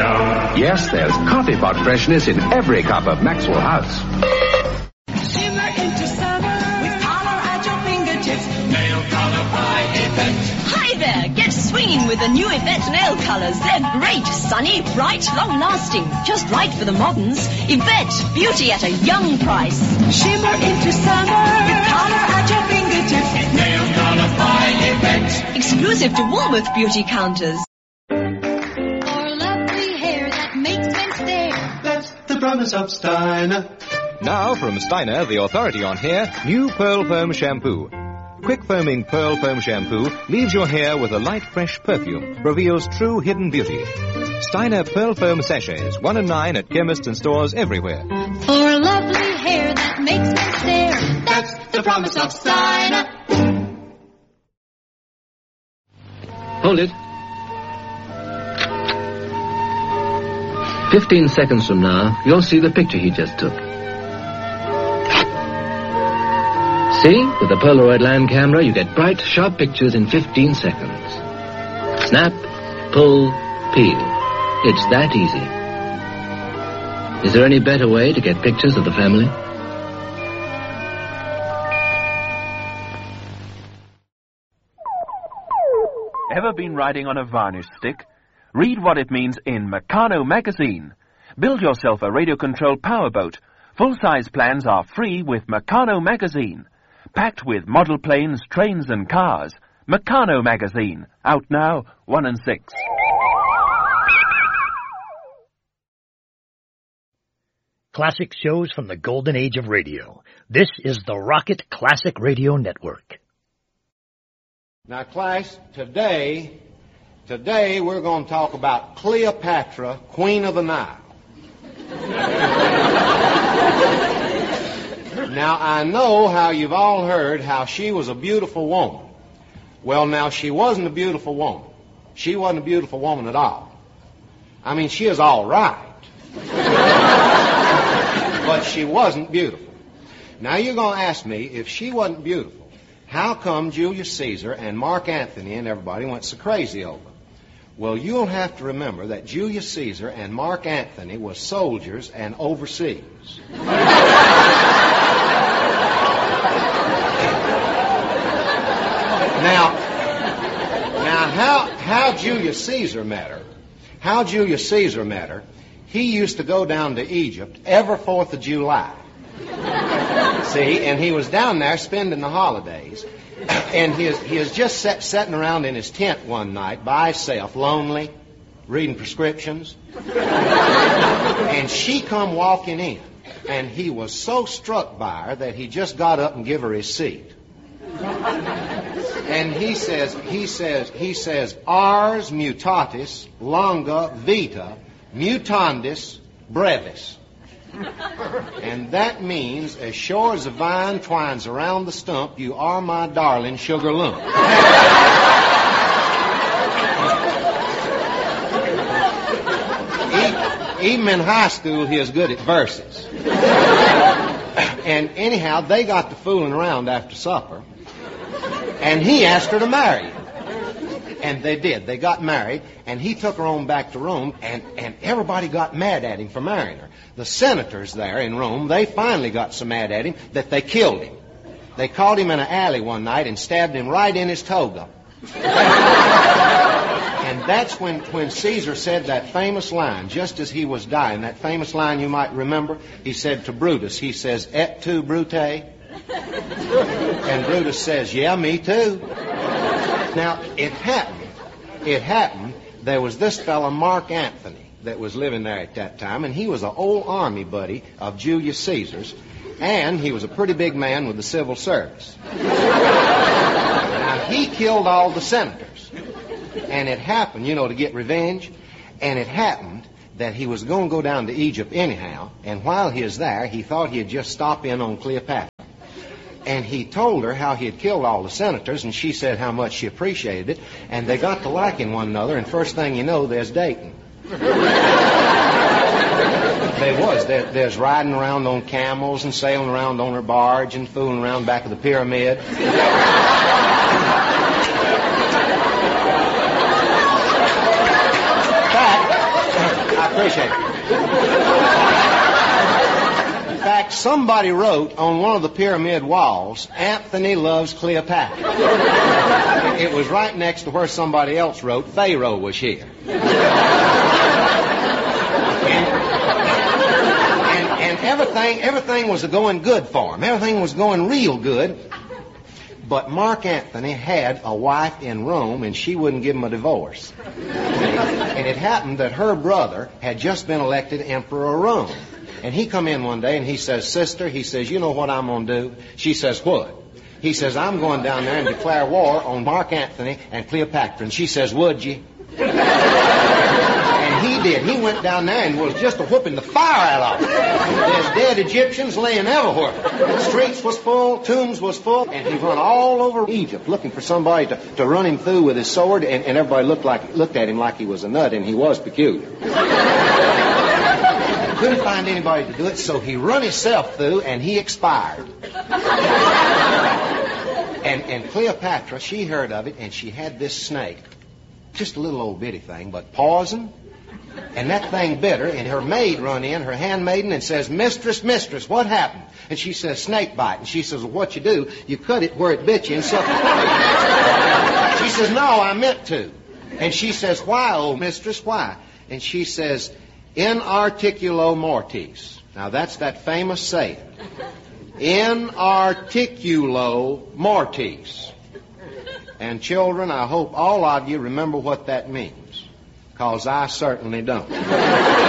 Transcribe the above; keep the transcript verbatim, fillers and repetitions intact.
down. Yes, there's coffee pot freshness in every cup of Maxwell House. Shimmer into summer with color at your fingertips. Nail color by Yvette. Hi there, get swinging with the new Yvette nail colors. They're great, sunny, bright, long-lasting. Just right for the moderns. Yvette, beauty at a young price. Shimmer into summer with color at your fingertips. Nail color by Yvette. Exclusive to Woolworth beauty counters. The promise of Steiner. Now from Steiner, the authority on hair, new Pearl Foam Shampoo. Quick foaming Pearl Foam Shampoo leaves your hair with a light, fresh perfume, reveals true hidden beauty. Steiner Pearl Foam Sachets, one and nine at chemists and stores everywhere. For lovely hair that makes men stare, that's the promise of Steiner. Hold it. Fifteen seconds from now, you'll see the picture he just took. See? With the Polaroid land camera, you get bright, sharp pictures in fifteen seconds. Snap, pull, peel. It's that easy. Is there any better way to get pictures of the family? Ever been riding on a varnish stick? Read what it means in Meccano magazine. Build yourself a radio-controlled powerboat. Full-size plans are free with Meccano magazine. Packed with model planes, trains and cars. Meccano magazine. Out now, one and six. Classic shows from the golden age of radio. This is the Rocket Classic Radio Network. Now, class, today... Today, we're going to talk about Cleopatra, Queen of the Nile. Now, I know how you've all heard how she was a beautiful woman. Well, now, she wasn't a beautiful woman. She wasn't a beautiful woman at all. I mean, she is all right. But she wasn't beautiful. Now, you're going to ask me, if she wasn't beautiful, how come Julius Caesar and Mark Antony and everybody went so crazy over her? Well, you'll have to remember that Julius Caesar and Mark Antony were soldiers and overseas. Now, now how, how Julius Caesar met her, how Julius Caesar met her, he used to go down to Egypt every fourth of July. See, and he was down there spending the holidays. And he is, he is just sat, sitting around in his tent one night by himself, lonely, reading prescriptions. And she come walking in, and he was so struck by her that he just got up and gave her his seat. And he says, he says, he says, ars mutatis longa vita mutandis brevis. And that means, as sure as a vine twines around the stump, you are my darling sugar lump. Even in high school, he is good at verses. And anyhow, they got to fooling around after supper, and he asked her to marry him. And they did. They got married, and he took her on back to Rome, and, and everybody got mad at him for marrying her. The senators there in Rome, they finally got so mad at him that they killed him. They caught him in an alley one night and stabbed him right in his toga. And that's when, when Caesar said that famous line, just as he was dying, that famous line you might remember, he said to Brutus, he says, et tu, Brute? And Brutus says, yeah, me too. Now, it happened, it happened, there was this fellow, Mark Antony, that was living there at that time, and he was an old army buddy of Julius Caesar's, and he was a pretty big man with the civil service. Now, he killed all the senators, and it happened, you know, to get revenge, and it happened that he was going to go down to Egypt anyhow, and while he was there, he thought he'd just stop in on Cleopatra. And he told her how he had killed all the senators, and she said how much she appreciated it, and they got to liking one another, and first thing you know, there's dating. They was. There, there's riding around on camels and sailing around on her barge and fooling around back of the pyramid. In fact, Appreciate it. In fact, somebody wrote on one of the pyramid walls, Anthony loves Cleopatra. It was right next to where somebody else wrote, Pharaoh was here. And, and, and everything, everything was going good for him. Everything was going real good. But Mark Antony had a wife in Rome, and she wouldn't give him a divorce. And it happened that her brother had just been elected emperor of Rome. And he come in one day, and he says, sister, he says, you know what I'm going to do? She says, what? He says, I'm going down there and declare war on Mark Antony and Cleopatra. And she says, would you? And he did. He went down there and was just a whooping the fire out of them. There's dead Egyptians laying everywhere. The streets was full, tombs was full, and he run all over Egypt looking for somebody to, to run him through with his sword, and, and everybody looked like looked at him like he was a nut, and he was peculiar. Couldn't find anybody to do it, so he run himself through, and he expired. And, and Cleopatra, she heard of it, and she had this snake. Just a little old bitty thing, but poison. And that thing bit her, and her maid run in, her handmaiden, and says, mistress, mistress, what happened? And she says, snake bite. And she says, well, what you do, you cut it where it bit you and suck it. She says, no, I meant to. And she says, why, oh mistress, why? And she says, in articulo mortis. Now, that's that famous saying. In articulo mortis. And children, I hope all of you remember what that means. Because I certainly don't.